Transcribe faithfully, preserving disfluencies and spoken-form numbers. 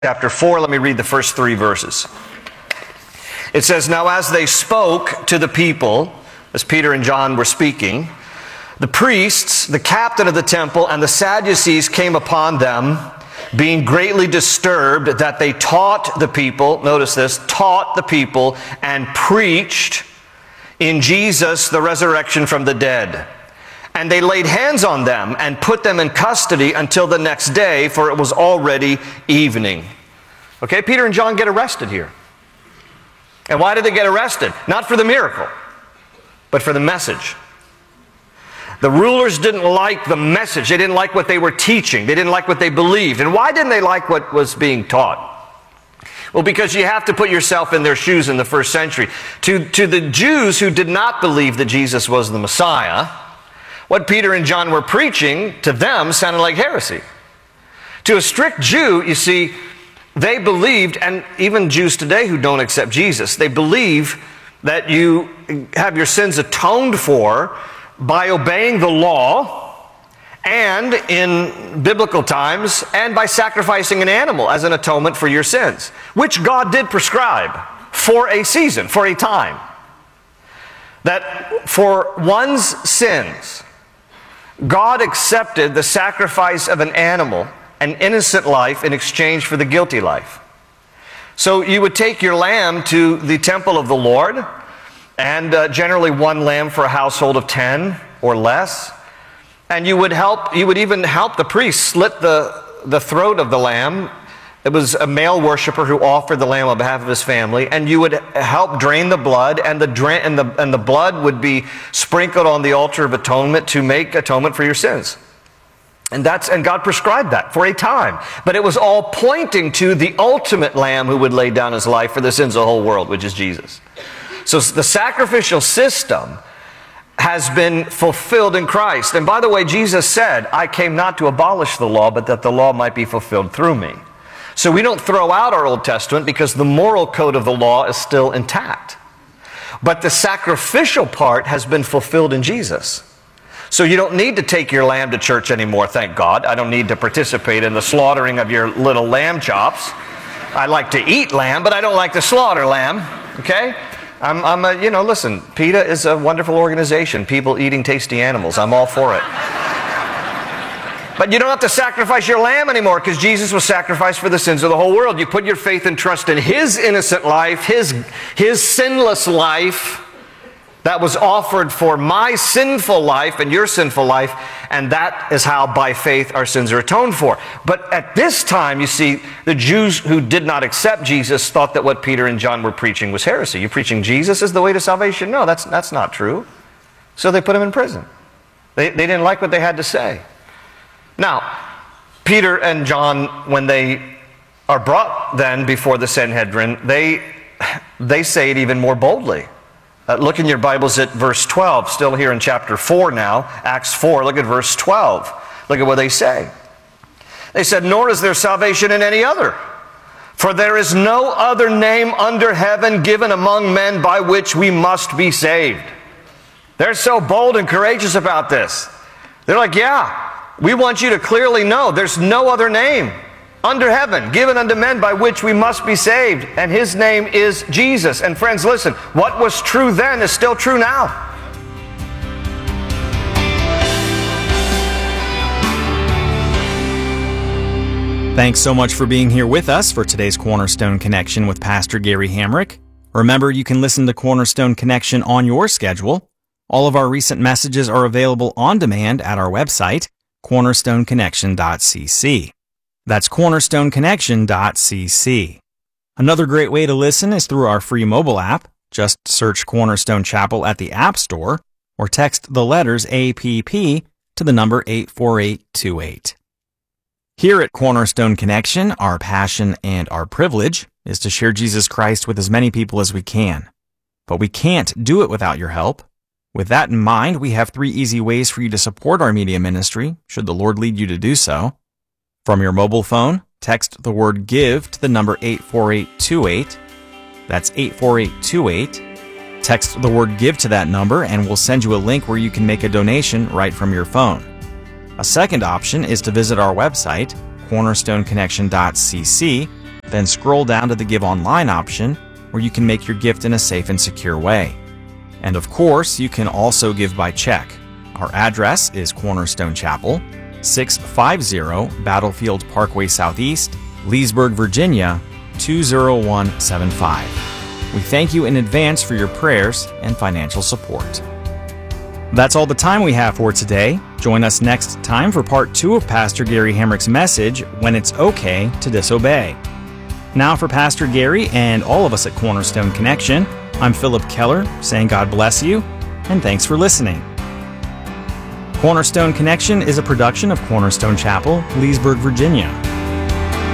chapter four, let me read the first three verses. It says, "Now as they spoke to the people," as Peter and John were speaking, "the priests, the captain of the temple, and the Sadducees came upon them, being greatly disturbed that they taught the people," notice this, taught the people, "and preached in Jesus the resurrection from the dead. And they laid hands on them and put them in custody until the next day, for it was already evening." Okay, Peter and John get arrested here. And why did they get arrested? Not for the miracle, but for the message. The rulers didn't like the message. They didn't like what they were teaching. They didn't like what they believed. And why didn't they like what was being taught? Well, because you have to put yourself in their shoes in the first century. To, to the Jews who did not believe that Jesus was the Messiah, what Peter and John were preaching to them sounded like heresy. To a strict Jew, you see, they believed, and even Jews today who don't accept Jesus, they believe that you have your sins atoned for by obeying the law, and in biblical times, and by sacrificing an animal as an atonement for your sins, which God did prescribe for a season, for a time. That for one's sins, God accepted the sacrifice of an animal, an innocent life, in exchange for the guilty life. So you would take your lamb to the temple of the Lord, and uh, generally one lamb for a household of ten or less, and you would help, you would even help the priest slit the, the throat of the lamb. It was a male worshiper who offered the lamb on behalf of his family, and you would help drain the blood, and the, dra- and the, and the blood would be sprinkled on the altar of atonement to make atonement for your sins. And that's and God prescribed that for a time. But it was all pointing to the ultimate lamb who would lay down his life for the sins of the whole world, which is Jesus. So the sacrificial system has been fulfilled in Christ. And by the way, Jesus said, "I came not to abolish the law, but that the law might be fulfilled through me." So we don't throw out our Old Testament because the moral code of the law is still intact. But the sacrificial part has been fulfilled in Jesus. So you don't need to take your lamb to church anymore, thank God. I don't need to participate in the slaughtering of your little lamb chops. I like to eat lamb, but I don't like to slaughter lamb, okay? I'm, I'm a, you know, listen, PETA is a wonderful organization. People eating tasty animals. I'm all for it. But you don't have to sacrifice your lamb anymore because Jesus was sacrificed for the sins of the whole world. You put your faith and trust in His innocent life, His, His sinless life that was offered for my sinful life and your sinful life, and that is how, by faith, our sins are atoned for. But at this time, you see, the Jews who did not accept Jesus thought that what Peter and John were preaching was heresy. You're preaching Jesus is the way to salvation? No, that's, that's not true. So they put him in prison. They, they didn't like what they had to say. Now, Peter and John, when they are brought then before the Sanhedrin, they, they say it even more boldly. Uh, look in your Bibles at verse twelve, still here in chapter four now, Acts four, look at verse twelve. Look at what they say. They said, "Nor is there salvation in any other, for there is no other name under heaven given among men by which we must be saved." They're so bold and courageous about this. They're like, yeah, we want you to clearly know there's no other name under heaven given unto men by which we must be saved, and His name is Jesus. And friends, listen, what was true then is still true now. Thanks so much for being here with us for today's Cornerstone Connection with Pastor Gary Hamrick. Remember, you can listen to Cornerstone Connection on your schedule. All of our recent messages are available on demand at our website, cornerstone connection dot c c. That's cornerstone connection dot c c. Another great way to listen is through our free mobile app. Just search Cornerstone Chapel at the App Store or text the letters A P P to the number eight four eight two eight. Here at Cornerstone Connection, our passion and our privilege is to share Jesus Christ with as many people as we can. But we can't do it without your help. With that in mind, we have three easy ways for you to support our media ministry, should the Lord lead you to do so. From your mobile phone, text the word GIVE to the number eight four eight two eight. That's eight four eight two eight. Text the word GIVE to that number and we'll send you a link where you can make a donation right from your phone. A second option is to visit our website, cornerstone connection dot c c, then scroll down to the Give Online option, where you can make your gift in a safe and secure way. And of course, you can also give by check. Our address is Cornerstone Chapel, six fifty Battlefield Parkway Southeast, Leesburg, Virginia, two zero one seven five. We thank you in advance for your prayers and financial support. That's all the time we have for today. Join us next time for part two of Pastor Gary Hamrick's message, When It's Okay to Disobey. Now for Pastor Gary and all of us at Cornerstone Connection, I'm Philip Keller, saying God bless you, and thanks for listening. Cornerstone Connection is a production of Cornerstone Chapel, Leesburg, Virginia.